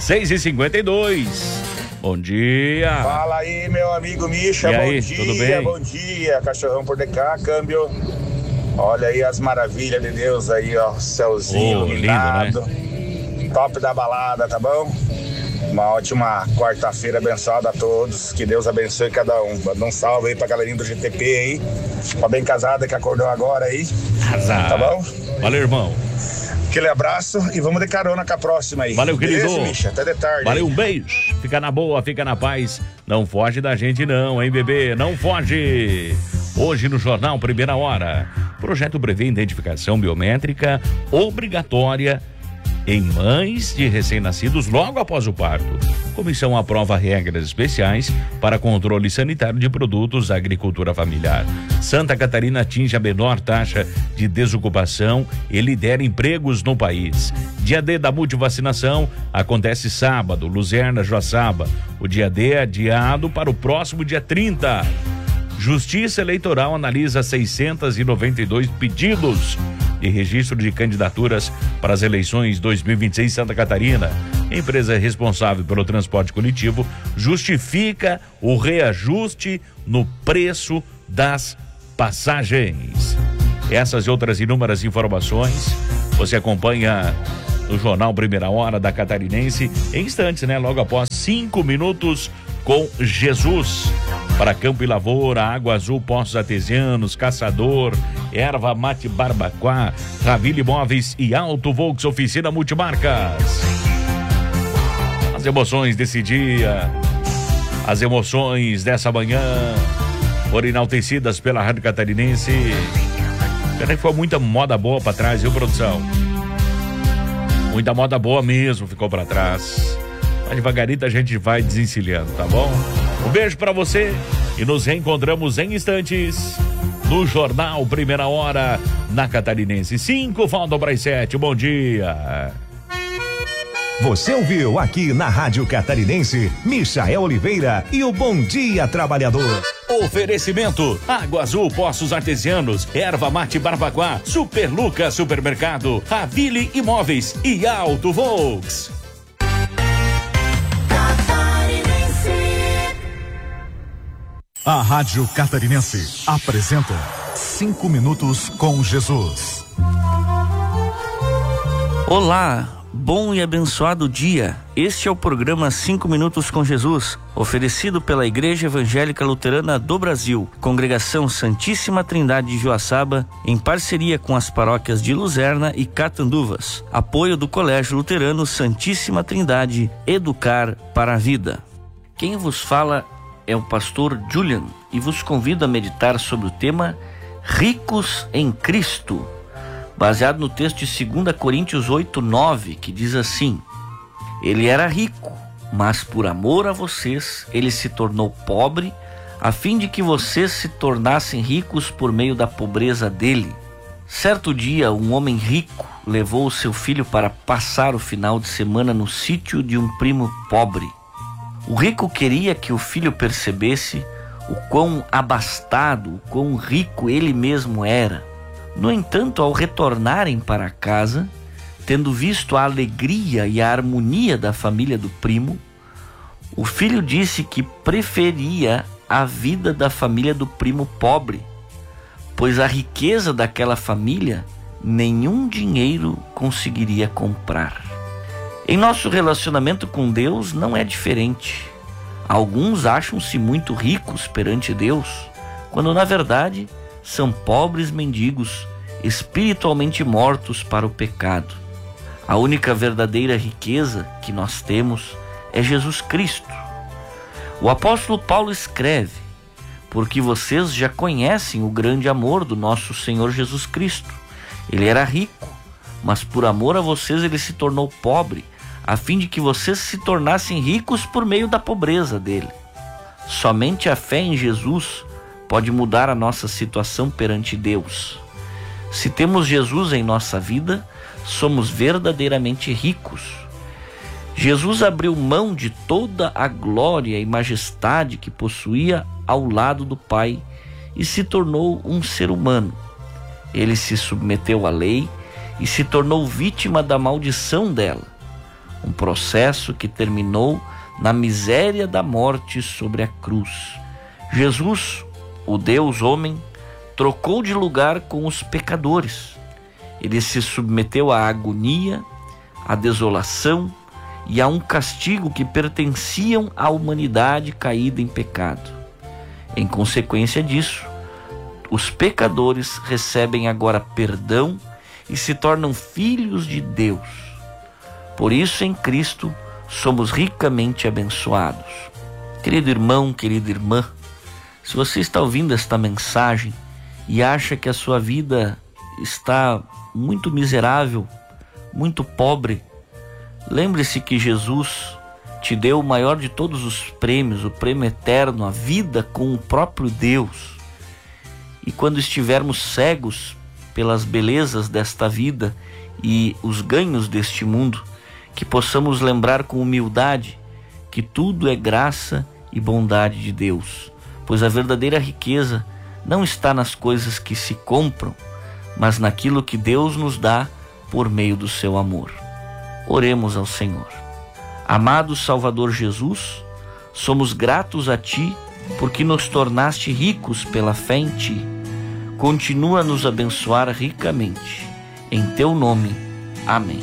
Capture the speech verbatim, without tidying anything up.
seis e cinquenta e dois. Bom dia. Fala aí, meu amigo Misha. E bom aí, dia, tudo bem? bom dia. Cachorrão por D K, câmbio. Olha aí as maravilhas de Deus aí, ó. Céuzinho Oh, iluminado. lindo, né? Top da balada, tá bom? Uma ótima quarta-feira abençoada a todos. Que Deus abençoe cada um. Manda um salve aí pra galerinha do G T P aí. Pra bem casada que acordou agora aí. Azar. Tá bom? Valeu, irmão. Aquele abraço e vamos de carona com a próxima aí. Valeu, querido. Beleza, Misha? Até de tarde. Valeu, um beijo. Fica na boa, fica na paz. Não foge da gente não, hein, bebê? Não foge. Hoje no Jornal Primeira Hora. Projeto prevê identificação biométrica obrigatória em mães de recém-nascidos logo após o parto. Comissão aprova regras especiais para controle sanitário de produtos da agricultura familiar. Santa Catarina atinge a menor taxa de desocupação e lidera empregos no país. Dia D da multivacinação acontece sábado, Luzerna, Joaçaba. O dia D é adiado para o próximo dia trinta. Justiça Eleitoral analisa seiscentos e noventa e dois pedidos de registro de candidaturas para as eleições dois mil e vinte e seis em Santa Catarina. A empresa responsável pelo transporte coletivo justifica o reajuste no preço das passagens. Essas e outras inúmeras informações você acompanha no Jornal Primeira Hora da Catarinense em instantes, né? Logo após cinco minutos com Jesus. Para Campo e Lavoura, Água Azul, Poços Artesianos, Caçador, Erva Mate Barbacoa, Ravile Imóveis e Auto Volks Oficina Multimarcas. As emoções desse dia, as emoções dessa manhã foram enaltecidas pela Rádio Catarinense. Peraí, foi muita moda boa pra trás, viu, produção? Muita moda boa mesmo ficou pra trás. Mas devagarito a gente vai desencilhando, tá bom? Um beijo pra você e nos reencontramos em instantes no Jornal Primeira Hora na Catarinense. Cinco, faltam para as sete. Bom dia. Você ouviu aqui na Rádio Catarinense, Michael Oliveira e o Bom Dia Trabalhador. Oferecimento: Água Azul, Poços Artesianos, Erva Mate Barbacoa, Super Lucas Supermercado, Ravile Imóveis e Auto Volks. A Rádio Catarinense apresenta Cinco Minutos com Jesus. Olá, bom e abençoado dia. Este é o programa Cinco Minutos com Jesus, oferecido pela Igreja Evangélica Luterana do Brasil, Congregação Santíssima Trindade de Joaçaba, em parceria com as paróquias de Luzerna e Catanduvas. Apoio do Colégio Luterano Santíssima Trindade, Educar para a Vida. Quem vos fala é o pastor Julian e vos convido a meditar sobre o tema Ricos em Cristo, baseado no texto de segunda Coríntios oito, nove, que diz assim: Ele era rico, mas por amor a vocês ele se tornou pobre, a fim de que vocês se tornassem ricos por meio da pobreza dele. Certo dia, um homem rico levou o seu filho para passar o final de semana no sítio de um primo pobre. O rico queria que o filho percebesse o quão abastado, o quão rico ele mesmo era. No entanto, ao retornarem para casa, tendo visto a alegria e a harmonia da família do primo, o filho disse que preferia a vida da família do primo pobre, pois a riqueza daquela família nenhum dinheiro conseguiria comprar. Em nosso relacionamento com Deus não é diferente. Alguns acham-se muito ricos perante Deus, quando na verdade são pobres mendigos, espiritualmente mortos para o pecado. A única verdadeira riqueza que nós temos é Jesus Cristo. O apóstolo Paulo escreve: porque vocês já conhecem o grande amor do nosso Senhor Jesus Cristo. Ele era rico, mas por amor a vocês ele se tornou pobre, a fim de que vocês se tornassem ricos por meio da pobreza dele. Somente a fé em Jesus pode mudar a nossa situação perante Deus. Se temos Jesus em nossa vida, somos verdadeiramente ricos. Jesus abriu mão de toda a glória e majestade que possuía ao lado do Pai e se tornou um ser humano. Ele se submeteu à lei e se tornou vítima da maldição dela. um processo que terminou na miséria da morte sobre a cruz. Jesus, o Deus homem, trocou de lugar com os pecadores. Ele se submeteu à agonia, à desolação e a um castigo que pertenciam à humanidade caída em pecado. Em consequência disso, os pecadores recebem agora perdão e se tornam filhos de Deus. Por isso, em Cristo, somos ricamente abençoados. Querido irmão, querida irmã, se você está ouvindo esta mensagem e acha que a sua vida está muito miserável, muito pobre, lembre-se que Jesus te deu o maior de todos os prêmios, o prêmio eterno, a vida com o próprio Deus. E quando estivermos cegos pelas belezas desta vida e os ganhos deste mundo, que possamos lembrar com humildade que tudo é graça e bondade de Deus, pois a verdadeira riqueza não está nas coisas que se compram, mas naquilo que Deus nos dá por meio do seu amor. Oremos ao Senhor. Amado Salvador Jesus, somos gratos a Ti porque nos tornaste ricos pela fé em Ti. Continua a nos abençoar ricamente. Em Teu nome. Amém.